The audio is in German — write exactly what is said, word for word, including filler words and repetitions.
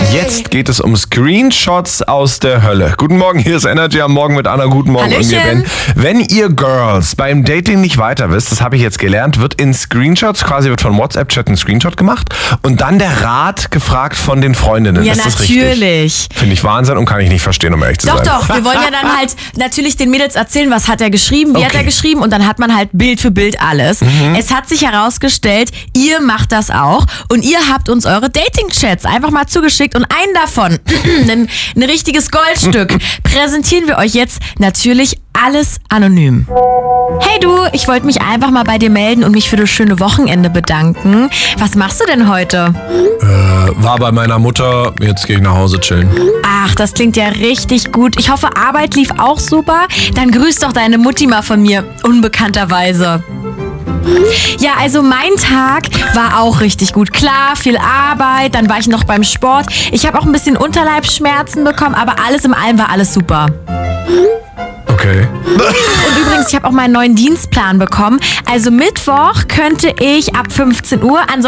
Jetzt geht es um Screenshots aus der Hölle. Guten Morgen, hier ist Energy am Morgen mit Anna. Guten Morgen Hallöchen. und mir Ben. Wenn ihr Girls beim Dating nicht weiter wisst, das habe ich jetzt gelernt, wird in Screenshots, quasi wird von WhatsApp-Chat ein Screenshot gemacht und dann der Rat gefragt von den Freundinnen. Ja, ist das natürlich. richtig? Finde ich Wahnsinn und kann ich nicht verstehen, um ehrlich zu Doch, sein. doch. Wir wollen ja dann halt natürlich den Mädels erzählen, was hat er geschrieben, wie Okay. hat er geschrieben und dann hat man halt Bild für Bild alles. Mhm. Es hat sich herausgestellt, ihr macht das auch und ihr habt uns eure Dating-Chats einfach mal zugeschickt und einen davon, ein, ein richtiges Goldstück, präsentieren wir euch jetzt natürlich alles anonym. Hey du, ich wollte mich einfach mal bei dir melden und mich für das schöne Wochenende bedanken. Was machst du denn heute? Äh, war bei meiner Mutter, jetzt gehe ich nach Hause chillen. Ach, das klingt ja richtig gut. Ich hoffe, Arbeit lief auch super. Dann grüß doch deine Mutti mal von mir, unbekannterweise. Ja, also mein Tag war auch richtig gut. Klar, viel Arbeit, dann war ich noch beim Sport. Ich habe auch ein bisschen Unterleibsschmerzen bekommen, aber alles in allem war alles super. Okay. Und übrigens, ich habe auch meinen neuen Dienstplan bekommen. Also Mittwoch könnte ich ab fünfzehn Uhr, ansonsten